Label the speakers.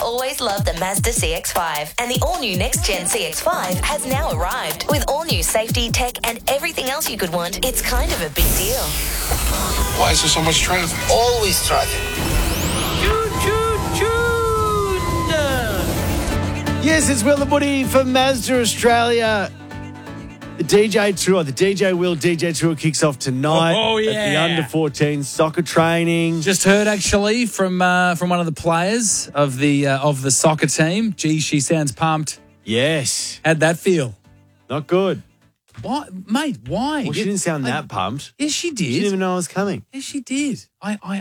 Speaker 1: always loved the Mazda CX-5, and the all-new next-gen CX-5 has now arrived. With all-new safety, tech, and everything else you could want, it's kind of a big deal.
Speaker 2: Why is there so much traffic?
Speaker 3: Always traffic.
Speaker 4: Yes, it's Will the Buddy from Mazda Australia. The DJ Tour, the DJ Will DJ Tour kicks off tonight at the under-14 soccer training.
Speaker 5: Just heard actually from one of the players of the soccer team. Gee, she sounds pumped.
Speaker 4: Yes.
Speaker 5: How'd that feel?
Speaker 4: Not good.
Speaker 5: What, mate? Why?
Speaker 4: Well, she didn't sound that pumped.
Speaker 5: Yes, she did.
Speaker 4: She didn't even know I was coming.
Speaker 5: Yes, she did. I